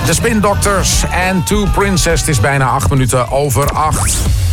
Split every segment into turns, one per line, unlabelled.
De Spin Doctors en Two Princess. Het is bijna 8 minuten over 8.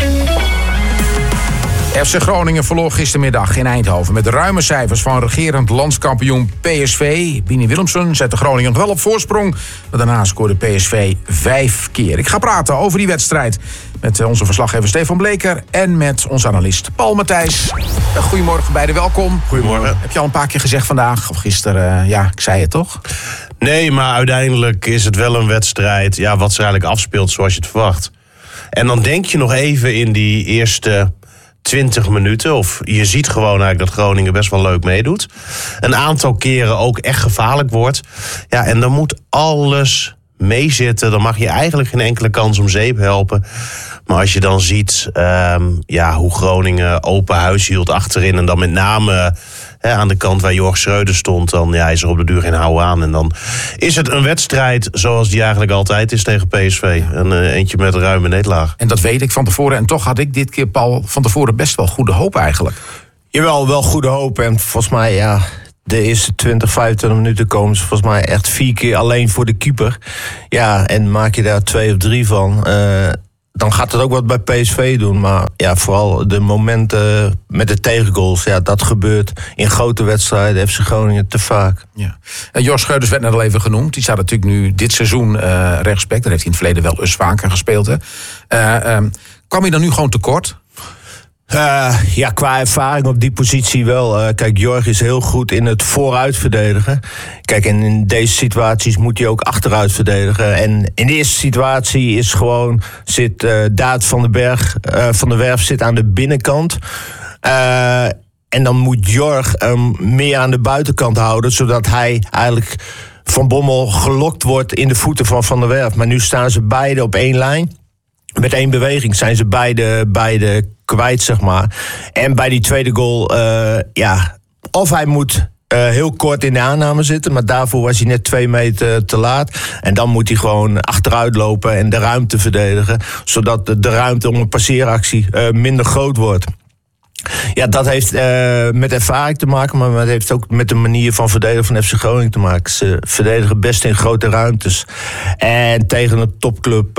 FC Groningen verloor gistermiddag in Eindhoven met ruime cijfers van regerend landskampioen PSV. Bini Willemsen zette Groningen nog wel op voorsprong, maar daarna scoorde PSV 5 keer. Ik ga praten over die wedstrijd met onze verslaggever Stefan Bleker en met onze analist Paul Matthijs. Goedemorgen beiden, welkom.
Goedemorgen.
Heb je al een paar keer gezegd vandaag, of gisteren, ik zei het toch?
Nee, maar uiteindelijk is het wel een wedstrijd wat zich eigenlijk afspeelt zoals je het verwacht. En dan denk je nog even in die eerste 20 minuten, of je ziet gewoon eigenlijk dat Groningen best wel leuk meedoet. Een aantal keren ook echt gevaarlijk wordt. Ja, en dan moet alles meezitten. Dan mag je eigenlijk geen enkele kans om zeep helpen. Maar als je dan ziet hoe Groningen open huis hield achterin, en dan met name aan de kant waar Jorg Schreuder stond, dan is er op de duur geen hou aan. En dan is het een wedstrijd zoals die eigenlijk altijd is tegen PSV. Eentje met een ruime nederlaag.
En dat weet ik van tevoren. En toch had ik dit keer, Paul, van tevoren best wel goede hoop eigenlijk.
Jawel, wel goede hoop. En volgens mij, de eerste 20, 25 minuten komen ze volgens mij echt 4 keer alleen voor de keeper. Ja, en maak je daar 2 of 3 van, dan gaat het ook wat bij PSV doen. Maar vooral de momenten met de tegengoals, dat gebeurt in grote wedstrijden FC Groningen te vaak.
Ja. En Jorg Schreuders werd net al even genoemd. Die staat natuurlijk nu dit seizoen rechtsback. Daar heeft hij in het verleden wel eens vaker gespeeld. Kwam hij dan nu gewoon tekort?
Qua ervaring op die positie wel. Kijk, Jorg is heel goed in het vooruit verdedigen. Kijk, en in deze situaties moet hij ook achteruit verdedigen. En in de eerste situatie is gewoon zit Daad van der Werf zit aan de binnenkant. En dan moet Jorg meer aan de buitenkant houden, zodat hij eigenlijk Van Bommel gelokt wordt in de voeten van Van der Werf. Maar nu staan ze beide op 1 lijn. Met 1 beweging zijn ze beide kwijt, zeg maar. En bij die tweede goal, of hij moet heel kort in de aanname zitten, maar daarvoor was hij net 2 meter te laat. En dan moet hij gewoon achteruit lopen en de ruimte verdedigen, zodat de ruimte om een passeeractie minder groot wordt. Ja, dat heeft met ervaring te maken, maar het heeft ook met de manier van verdedigen van FC Groningen te maken. Ze verdedigen best in grote ruimtes. En tegen een topclub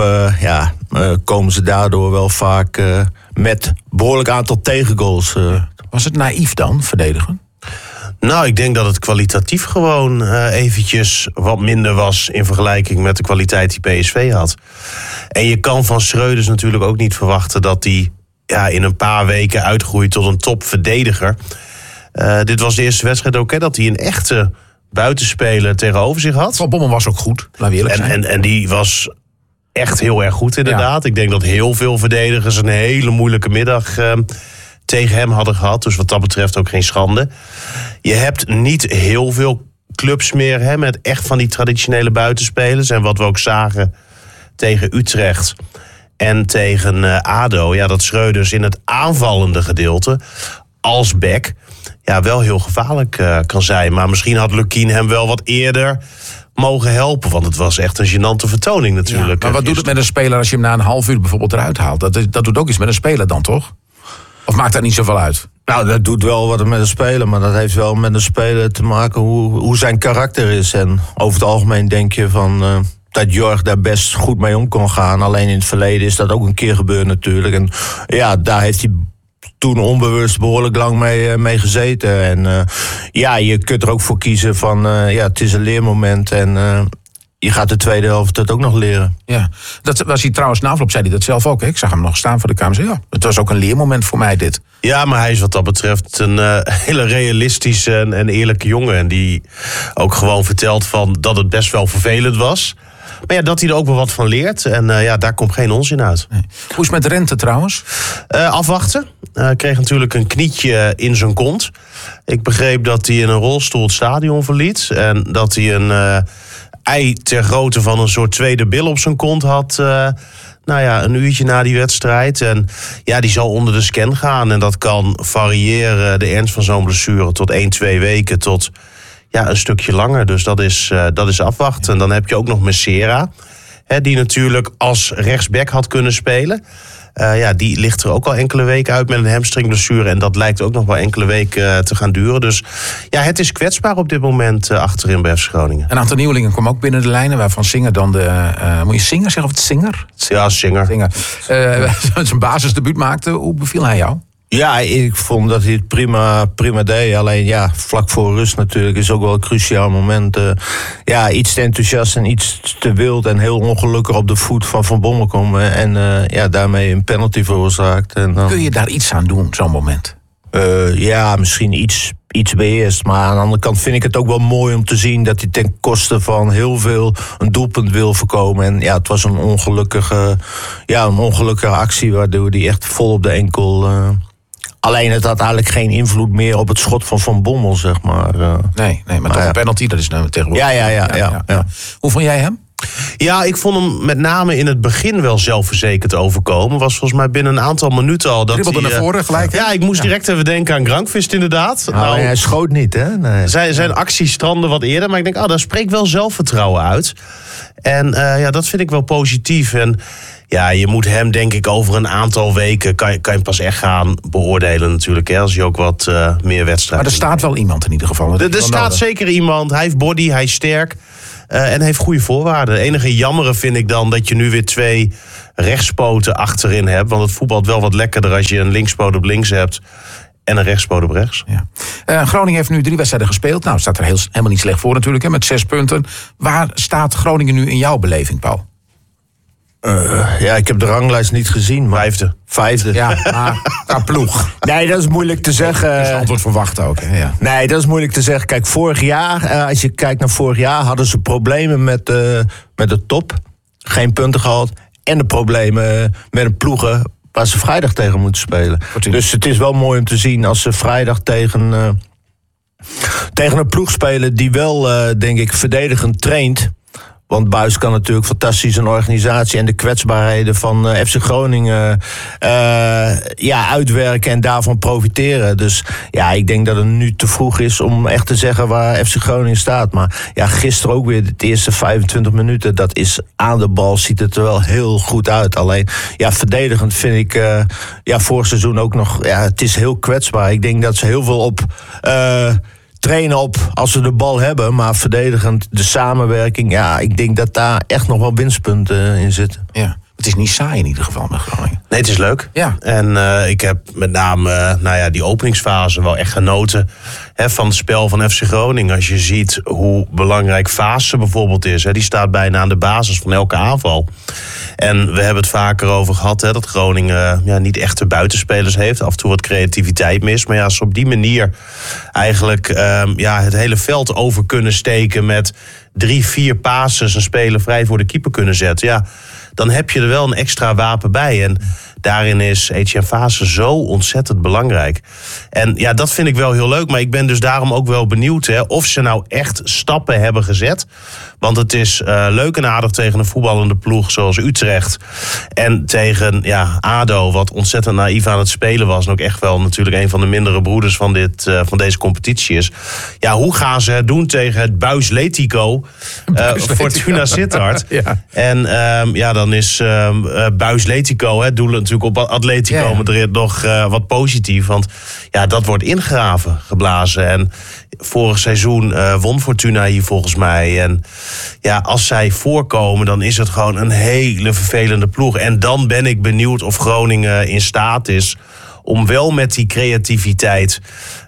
komen ze daardoor wel vaak met behoorlijk aantal tegengoals.
Was het naïef dan, verdedigen?
Nou, ik denk dat het kwalitatief gewoon eventjes wat minder was in vergelijking met de kwaliteit die PSV had. En je kan van Schreuders natuurlijk ook niet verwachten dat hij in een paar weken uitgroeit tot een topverdediger. Dit was de eerste wedstrijd ook, dat hij een echte buitenspeler tegenover zich had.
Van Bommel was ook goed, laat we eerlijk zijn.
En die was echt heel erg goed inderdaad. Ja. Ik denk dat heel veel verdedigers een hele moeilijke middag tegen hem hadden gehad. Dus wat dat betreft ook geen schande. Je hebt niet heel veel clubs meer met echt van die traditionele buitenspelers. En wat we ook zagen tegen Utrecht en tegen ADO, dat Schreuders in het aanvallende gedeelte als back wel heel gevaarlijk kan zijn. Maar misschien had Lukien hem wel wat eerder mogen helpen, want het was echt een gênante vertoning natuurlijk.
Maar wat doet het met een speler als je hem na een half uur bijvoorbeeld eruit haalt? Dat doet ook iets met een speler dan, toch? Of maakt dat niet zoveel uit?
Nou, dat doet wel wat met een speler, maar dat heeft wel met een speler te maken hoe zijn karakter is. En over het algemeen denk je dat Jorg daar best goed mee om kon gaan. Alleen in het verleden is dat ook een keer gebeurd natuurlijk. En daar heeft hij toen onbewust behoorlijk lang mee gezeten. En je kunt er ook voor kiezen van het is een leermoment en je gaat de tweede helft het ook nog leren.
Ja, dat was hij trouwens na afloop, zei hij dat zelf ook. Hè? Ik zag hem nog staan voor de kamer. Het was ook een leermoment voor mij dit.
Ja, maar hij is wat dat betreft een hele realistische en eerlijke jongen. En die ook gewoon vertelt dat het best wel vervelend was. Maar dat hij er ook wel wat van leert. En daar komt geen onzin uit.
Nee. Hoe is het met Rente trouwens?
Afwachten. Kreeg natuurlijk een knietje in zijn kont. Ik begreep dat hij in een rolstoel het stadion verliet. En dat hij een ei ter grootte van een soort tweede bil op zijn kont had. Een uurtje na die wedstrijd. En die zal onder de scan gaan. En dat kan variëren, de ernst van zo'n blessure, tot 1-2 weken tot een stukje langer. Dus dat is afwachten. En dan heb je ook nog Messera, die natuurlijk als rechtsback had kunnen spelen. Die ligt er ook al enkele weken uit met een hamstringblessure. En dat lijkt ook nog wel enkele weken te gaan duren. Dus ja, het is kwetsbaar op dit moment achterin bij FC Groningen.
Een aantal nieuwelingen komen ook binnen de lijnen. Waarvan Singer dan moet je Singer zeggen of het Singer?
Ja, Singer.
Zijn basisdebuut maakte. Hoe beviel hij jou?
Ja, ik vond dat hij het prima deed. Alleen ja, vlak voor rust natuurlijk is ook wel een cruciaal moment. Iets te enthousiast en iets te wild en heel ongelukkig op de voet van Van Bommel komen. En daarmee een penalty veroorzaakt. En dan,
kun je daar iets aan doen, zo'n moment?
Misschien iets beheerst. Maar aan de andere kant vind ik het ook wel mooi om te zien dat hij ten koste van heel veel een doelpunt wil voorkomen. En ja, het was een ongelukkige actie waardoor hij echt vol op de enkel. Alleen het had eigenlijk geen invloed meer op het schot van Van Bommel, zeg maar.
Nee, maar toch een penalty, dat is nou tegenwoordig.
Ja.
Hoe vond jij hem?
Ja, ik vond hem met name in het begin wel zelfverzekerd overkomen. Was volgens mij binnen een aantal minuten al dat
dribbelde
hij
naar voren gelijk.
Ja, ik moest direct even denken aan Grankvist inderdaad.
Hij schoot niet, hè? Nee.
Zijn actie strandde wat eerder, maar ik denk, daar spreekt wel zelfvertrouwen uit. En dat vind ik wel positief. En ja, je moet hem denk ik over een aantal weken kan je pas echt gaan beoordelen natuurlijk. Hè, als je ook wat meer wedstrijden.
Maar er staat wel iemand in ieder geval.
Er staat zeker iemand. Hij heeft body, hij is sterk. En heeft goede voorwaarden. Het enige jammere vind ik dan dat je nu weer 2 rechtspoten achterin hebt. Want het voetbalt wel wat lekkerder als je een linkspoot op links hebt en een rechtspoot op rechts.
Ja. Groningen heeft nu 3 wedstrijden gespeeld. Nou, staat er helemaal niet slecht voor natuurlijk, hè, met 6 punten. Waar staat Groningen nu in jouw beleving, Paul?
Ik heb de ranglijst niet gezien. Maar Vijfde.
Ja, maar qua ploeg.
Nee, dat is moeilijk te zeggen.
Dat is het antwoord verwacht ook. Hè? Ja.
Nee, dat is moeilijk te zeggen. Kijk, vorig jaar, als je kijkt naar vorig jaar, hadden ze problemen met de top. Geen punten gehad. En de problemen met de ploegen waar ze vrijdag tegen moeten spelen. Dus het is wel mooi om te zien als ze vrijdag tegen een ploeg spelen die wel, denk ik, verdedigend traint. Want Buijs kan natuurlijk fantastisch een organisatie en de kwetsbaarheden van FC Groningen uitwerken en daarvan profiteren. Dus ja, ik denk dat het nu te vroeg is om echt te zeggen waar FC Groningen staat. Maar ja, gisteren ook weer de eerste 25 minuten, dat is aan de bal, ziet het er wel heel goed uit. Alleen, ja, verdedigend vind ik vorig seizoen ook nog, het is heel kwetsbaar. Ik denk dat ze heel veel op trainen op als ze de bal hebben, maar verdedigend de samenwerking, ik denk dat daar echt nog wel winstpunten in zitten.
Ja, het is niet saai in ieder geval met Groningen.
Nee, het is leuk.
Ja.
En ik heb met name die openingsfase wel echt genoten van het spel van FC Groningen. Als je ziet hoe belangrijk Vaassen bijvoorbeeld is. Die staat bijna aan de basis van elke aanval. En we hebben het vaker over gehad dat Groningen niet echt de buitenspelers heeft. Af en toe wat creativiteit mis. Maar als ze op die manier eigenlijk het hele veld over kunnen steken met 3-4 passes en spelen vrij voor de keeper kunnen zetten. Dan heb je er wel een extra wapen bij. En daarin is Etienne Vaassen zo ontzettend belangrijk. En dat vind ik wel heel leuk. Maar ik ben dus daarom ook wel benieuwd of ze nou echt stappen hebben gezet. Want het is leuk en aardig tegen een voetballende ploeg zoals Utrecht. En tegen ADO, wat ontzettend naïef aan het spelen was. En ook echt wel natuurlijk een van de mindere broeders van deze competitie is. Ja, hoe gaan ze het doen tegen het Buis-Letico? Fortuna Sittard. Ja. En dan is Buis-Letico, doelen natuurlijk op Atletico Madrid nog wat positief. Want dat wordt ingegraven, geblazen. En vorig seizoen won Fortuna hier volgens mij. En als zij voorkomen, dan is het gewoon een hele vervelende ploeg. En dan ben ik benieuwd of Groningen in staat is om wel met die creativiteit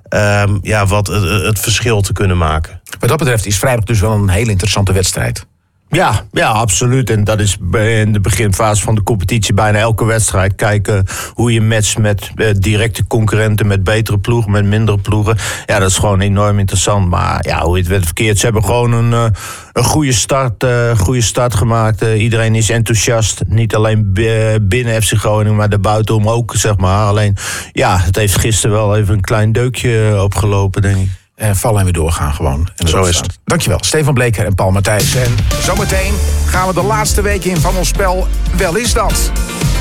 wat het verschil te kunnen maken.
Wat dat betreft is vrijdag dus wel een hele interessante wedstrijd.
Ja, absoluut. En dat is in de beginfase van de competitie bijna elke wedstrijd. Kijken hoe je matcht met directe concurrenten, met betere ploegen, met mindere ploegen. Ja, dat is gewoon enorm interessant. Maar hoe het werd verkeerd. Ze hebben gewoon een goede start gemaakt. Iedereen is enthousiast. Niet alleen binnen FC Groningen, maar daarbuitenom ook, zeg maar. Alleen, het heeft gisteren wel even een klein deukje opgelopen, denk ik.
Vallen en weer doorgaan gewoon. En
zo is het.
Dankjewel, Stefan Bleker en Paul Matthijs. En zometeen gaan we de laatste week in van ons spel Wel is dat.